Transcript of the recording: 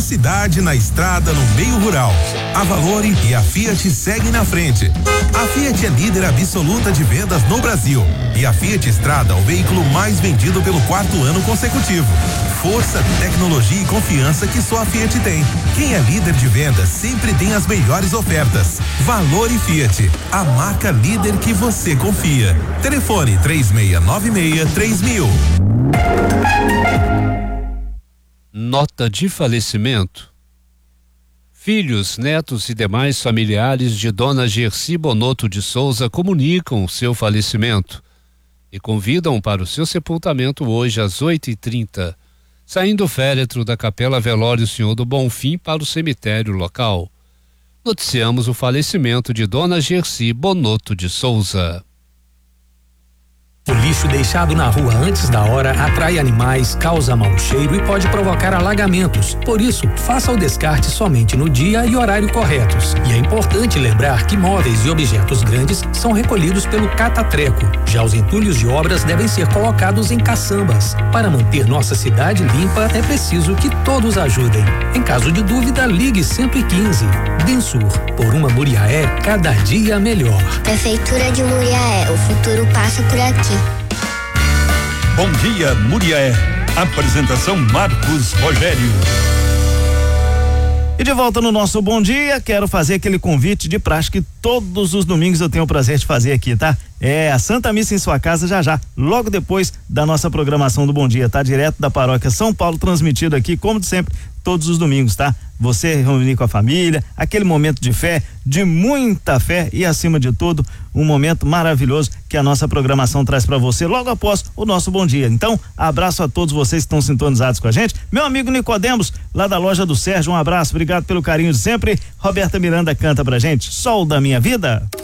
cidade, na estrada, no meio rural. A Valore e a Fiat seguem na frente. A Fiat é líder absoluta de vendas no Brasil. E a Fiat Strada, o veículo mais vendido pelo 4º ano consecutivo. Força, tecnologia e confiança que só a Fiat tem. Quem é líder de vendas sempre tem as melhores ofertas. Valore Fiat, a marca líder que você confia. Telefone 3696-3000. Nota de falecimento. Filhos, netos e demais familiares de Dona Gersi Bonotto de Souza comunicam o seu falecimento e convidam para o seu sepultamento hoje às 8h30, saindo o féretro da Capela Velório Senhor do Bonfim para o cemitério local. Noticiamos o falecimento de Dona Gersi Bonotto de Souza. O lixo deixado na rua antes da hora atrai animais, causa mau cheiro e pode provocar alagamentos. Por isso, faça o descarte somente no dia e horário corretos. E é importante lembrar que móveis e objetos grandes são recolhidos pelo catatreco. Já os entulhos de obras devem ser colocados em caçambas. Para manter nossa cidade limpa, é preciso que todos ajudem. Em caso de dúvida, ligue 115. Densur, por uma Muriaé, cada dia melhor. Prefeitura de Muriaé, o futuro passa por aqui. Bom dia, Muriaé. Apresentação Marcos Rogério. E de volta no nosso Bom Dia, quero fazer aquele convite de praxe que todos os domingos eu tenho o prazer de fazer aqui, tá? É a Santa Missa em sua casa já, logo depois da nossa programação do Bom Dia, tá? Direto da Paróquia São Paulo, transmitido aqui, como de sempre, todos os domingos, tá? Você reunir com a família, aquele momento de fé, de muita fé e acima de tudo, um momento maravilhoso que a nossa programação traz para você logo após o nosso Bom Dia. Então, abraço a todos vocês que estão sintonizados com a gente. Meu amigo Nicodemos, lá da loja do Sérgio, um abraço, obrigado pelo carinho de sempre. Roberta Miranda canta pra gente, Sol da Minha Vida.